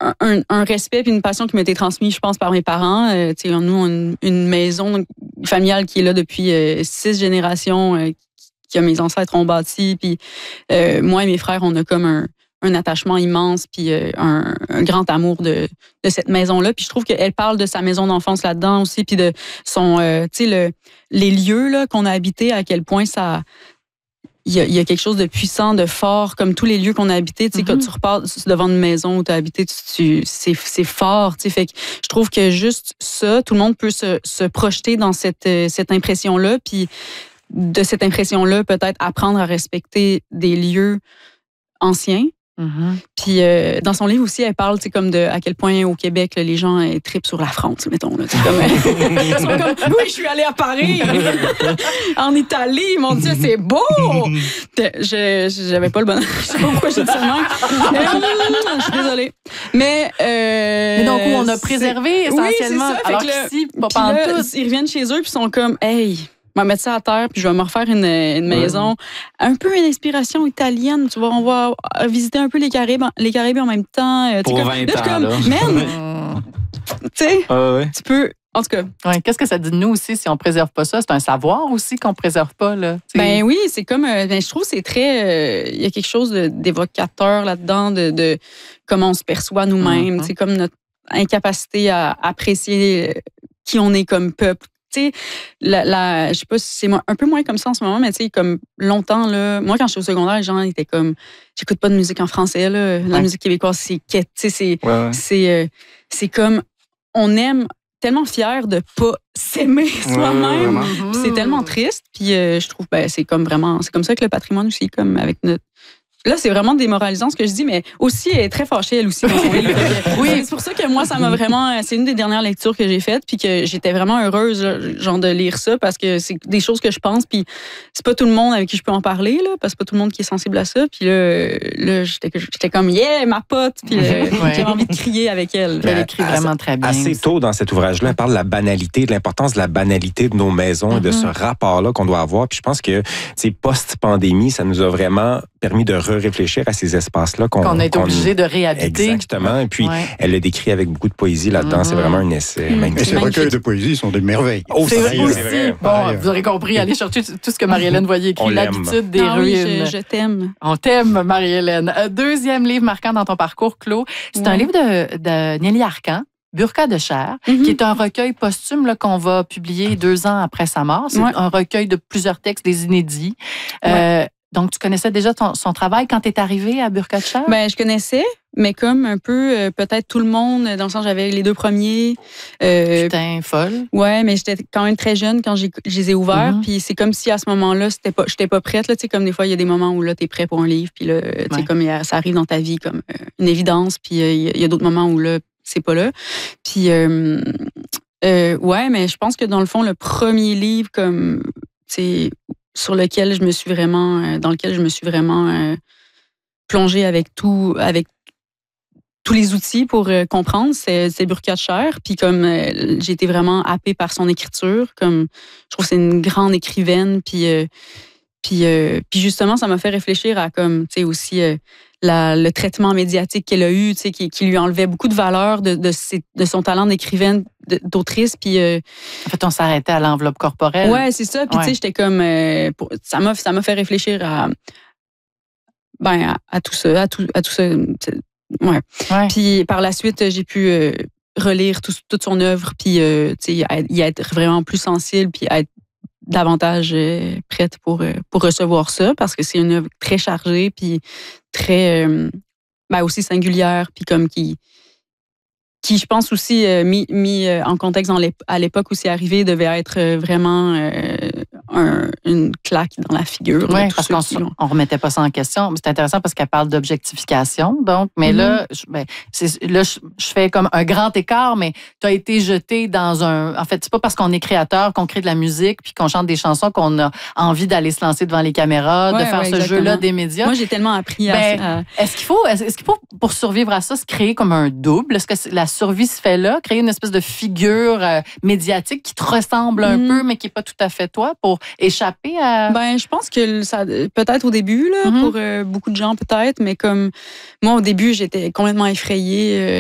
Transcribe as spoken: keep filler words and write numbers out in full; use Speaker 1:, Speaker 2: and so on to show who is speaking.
Speaker 1: un, un respect et une passion qui m'a été transmise, je pense, par mes parents. Euh, tu sais, nous, on a une, une maison familiale qui est là depuis euh, six générations, euh, que mes ancêtres ont bâti. Puis euh, moi et mes frères, on a comme un, un attachement immense, puis euh, un, un grand amour de, de cette maison-là. Puis je trouve qu'elle parle de sa maison d'enfance là-dedans aussi, puis de son, euh, tu sais, le, les lieux là qu'on a habités, à quel point ça... Il y, a, il y a quelque chose de puissant, de fort, comme tous les lieux qu'on a habités. Tu sais, mm-hmm. Quand tu repars devant une maison où tu as habité, tu, tu, c'est, c'est fort. Tu sais, fait que je trouve que juste ça, tout le monde peut se, se projeter dans cette, cette impression-là. Puis de cette impression-là, peut-être apprendre à respecter des lieux anciens. Mm-hmm. Puis euh, dans son livre aussi, elle parle, tu sais, comme de à quel point au Québec, là, les gens euh, trippent sur la France, mettons. Là, comme, euh, ils sont comme, oui, je suis allée à Paris, en Italie, mon Dieu, c'est beau. Je j'avais pas le bon. Je sais pas pourquoi j'ai dit ça même. Je suis désolée. Mais, euh,
Speaker 2: Mais donc on a préservé essentiellement.
Speaker 1: Oui, c'est ça.
Speaker 2: Alors
Speaker 1: fait que
Speaker 2: qu'ici,
Speaker 1: pas tous. Ils reviennent chez eux puis sont comme, hey. Je vais mettre ça à terre, puis je vais me refaire une, une maison. Ouais. Un peu une inspiration italienne, tu vois. On va visiter un peu les Caraïbes, les Caraïbes en même temps.
Speaker 3: Pour
Speaker 1: comme,
Speaker 3: vingt
Speaker 1: là,
Speaker 3: ans,
Speaker 1: comme,
Speaker 3: là.
Speaker 1: Man, tu sais,
Speaker 3: ah ouais.
Speaker 1: tu peux... En tout cas.
Speaker 2: Ouais, qu'est-ce que ça dit de nous aussi si on ne préserve pas ça? C'est un savoir aussi qu'on ne préserve pas, là. T'sais.
Speaker 1: Ben oui, c'est comme... Euh, ben, je trouve que c'est très... Il euh, y a quelque chose de, d'évocateur là-dedans, de, de comment on se perçoit nous-mêmes. Mm-hmm. C'est comme notre incapacité à apprécier qui on est comme peuple. Tu sais, la, la, je sais pas si c'est un peu moins comme ça en ce moment, mais tu sais, comme longtemps, là, moi, quand j'étais au secondaire, les gens étaient comme, j'écoute pas de musique en français, là. La ouais. musique québécoise, c'est quête. Tu sais, c'est, ouais, ouais. c'est, euh, c'est comme, on aime tellement fier de pas s'aimer soi-même. Ouais, puis c'est tellement triste. Puis euh, je trouve, ben, c'est comme vraiment, c'est comme ça que le patrimoine aussi, comme avec notre. Là, c'est vraiment démoralisant ce que je dis, mais aussi, elle est très fâchée, elle aussi, dans son livre. Oui, c'est pour ça que moi, ça m'a vraiment... C'est une des dernières lectures que j'ai faites, puis que j'étais vraiment heureuse, là, genre, de lire ça, parce que c'est des choses que je pense, puis c'est pas tout le monde avec qui je peux en parler, là, parce que c'est pas tout le monde qui est sensible à ça. Puis là, là j'étais, j'étais comme, yeah, ma pote! Puis là, ouais. J'avais envie de crier avec elle.
Speaker 2: Elle écrit vraiment très bien.
Speaker 4: Assez tôt dans cet ouvrage-là, elle parle de la banalité, de l'importance de la banalité de nos maisons, mm-hmm. et de ce rapport-là qu'on doit avoir. Puis je pense que, tu sais, post-pandémie, ça nous a vraiment permis de réfléchir à ces espaces-là qu'on,
Speaker 2: qu'on a été
Speaker 4: qu'on...
Speaker 2: obligé de réhabiter.
Speaker 4: Exactement. Et puis, ouais. elle le décrit avec beaucoup de poésie là-dedans. Mm-hmm. C'est vraiment un essai
Speaker 5: mmh.
Speaker 4: magnifique.
Speaker 5: Et ces recueils de poésie sont des merveilles.
Speaker 2: Oh, c'est vrai. Aussi. C'est vrai. Bon, vous aurez compris. Allez chercher tout ce que Marie-Hélène Voyer écrit. L'habitude des
Speaker 1: non,
Speaker 2: ruines.
Speaker 1: Oui, je, je t'aime.
Speaker 2: On t'aime, Marie-Hélène. Deuxième livre marquant dans ton parcours, Claude. C'est ouais. un livre de, de Nelly Arcan. Burqa de chair, mm-hmm. qui est un recueil posthume là, qu'on va publier deux ans après sa mort. C'est ouais. un recueil de plusieurs textes, des inédits. Ouais. Euh, Donc, tu connaissais déjà ton, son travail quand tu es arrivée à Burqa de chair?
Speaker 1: Ben, je connaissais, mais comme un peu, euh, peut-être tout le monde, dans le sens j'avais les deux premiers.
Speaker 2: Euh, Putain, folle.
Speaker 1: Ouais, mais j'étais quand même très jeune quand j'ai, je les ai ouverts. Mm-hmm. Puis c'est comme si à ce moment-là, c'était pas, j'étais pas prête. Là, comme des fois, il y a des moments où là, tu es prêt pour un livre. Puis là, ouais. comme ça arrive dans ta vie comme euh, une évidence. Puis il euh, y, y a d'autres moments où là, c'est pas là. Puis, euh, euh, ouais, mais je pense que dans le fond, le premier livre, comme, tu sais, sur lequel je me suis vraiment, dans lequel je me suis vraiment euh, plongée avec tout, avec tous les outils pour euh, comprendre, c'est, c'est Burqa de chair. Puis comme euh, j'ai été vraiment happée par son écriture, comme je trouve que c'est une grande écrivaine. Puis, euh, puis, euh, puis justement, ça m'a fait réfléchir à comme, tu sais, aussi euh, la, le traitement médiatique qu'elle a eu, tu sais, qui, qui lui enlevait beaucoup de valeur de, de, ses, de son talent d'écrivaine, de, d'autrice. Puis, euh,
Speaker 2: en fait, on s'arrêtait à l'enveloppe corporelle.
Speaker 1: Ouais, c'est ça. Puis, ouais. tu sais, j'étais comme, euh, pour, ça m'a, ça m'a fait réfléchir à, ben, à, à tout ça, à tout, à tout ça. Ouais. ouais. Puis, par la suite, j'ai pu euh, relire tout, toute son œuvre, puis, euh, tu sais, y être vraiment plus sensible, puis être davantage euh, prête pour, euh, pour recevoir ça, parce que c'est une œuvre très chargée, puis très, euh, ben aussi singulière, puis comme qui, qui je pense aussi, euh, mis, mis en contexte dans à l'époque où c'est arrivé, devait être vraiment euh, un, une claque dans la figure.
Speaker 2: Oui, parce qu'on ne remettait pas ça en question. C'est intéressant parce qu'elle parle d'objectification, donc, mais mm-hmm. là, je, ben, c'est, là je, je fais comme un grand écart, mais tu as été jeté dans un... En fait, c'est pas parce qu'on est créateur, qu'on crée de la musique, puis qu'on chante des chansons qu'on a envie d'aller se lancer devant les caméras, ouais, de faire ouais, ce exactement. jeu-là des médias.
Speaker 1: Moi, j'ai tellement appris à...
Speaker 2: Ben, à... Est-ce qu'il faut, est-ce qu'il faut, pour survivre à ça, se créer comme un double? Est-ce que la survie se fait là? Créer une espèce de figure euh, médiatique qui te ressemble un mm. peu, mais qui n'est pas tout à fait toi, pour échapper à...
Speaker 1: Ben, je pense que ça, peut-être au début, là, mm-hmm. pour euh, beaucoup de gens, peut-être, mais comme moi, au début, j'étais complètement effrayée. Euh,